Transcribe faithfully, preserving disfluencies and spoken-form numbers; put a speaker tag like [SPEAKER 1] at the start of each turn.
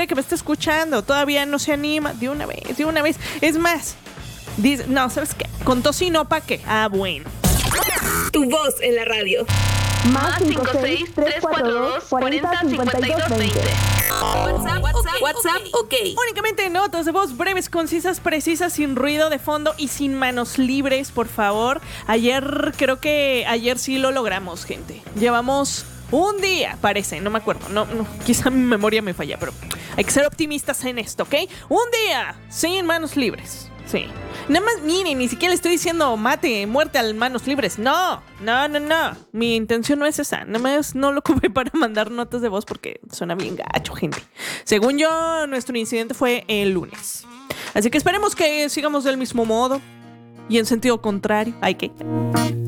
[SPEAKER 1] usted que me está escuchando todavía no se anima, de una vez, de una vez. Es más, dice, no, ¿sabes qué? Con tocino, ¿pa' qué? Ah, bueno.
[SPEAKER 2] Tu voz en la radio.
[SPEAKER 3] Más cinco seis, tres cuatro dos, cuarenta, cincuenta y dos, veinte.
[SPEAKER 2] WhatsApp, WhatsApp, WhatsApp, ok.
[SPEAKER 1] Únicamente notas de voz breves, concisas, precisas, sin ruido de fondo y sin manos libres, por favor. Ayer, creo que ayer sí lo logramos, gente. Llevamos un día, parece, no me acuerdo. No, no, quizá mi memoria me falla, pero hay que ser optimistas en esto, ¿ok? Un día sin manos libres. Sí. Nada más, miren, ni siquiera le estoy diciendo mate, muerte al manos libres. No, no, no, no. Mi intención no es esa. Nada más no lo ocupé para mandar notas de voz porque suena bien gacho, gente. Según yo, nuestro incidente fue el lunes. Así que esperemos que sigamos del mismo modo y en sentido contrario. Hay que...